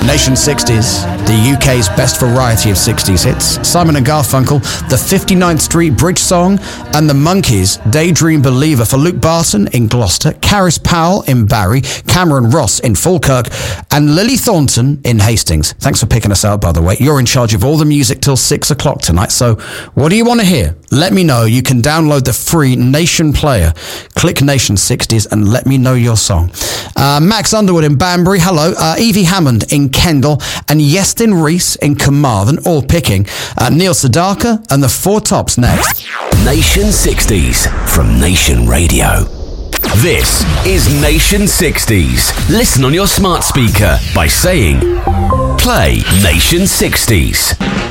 Nation 60s, the UK's best variety of 60s hits. Simon and Garfunkel, the 59th Street Bridge Song, and the Monkees, Daydream Believer for Luke Barton in Gloucester, Caris Powell in Barry, Cameron Ross in Falkirk, and Lily Thornton in Hastings. Thanks for picking us out, by the way. You're in charge of all the music till 6 o'clock tonight, so what do you want to hear? Let me know. You can download the free Nation player. Click Nation 60s and let me know your song. Max Underwood in Banbury, hello. Evie Hammond in Kendal, and Yestin Reese in Carmarthen, all picking. Neil Sedaka and the Four Tops next. Nation 60s from Nation Radio. This is Nation 60s. Listen on your smart speaker by saying, play Nation 60s.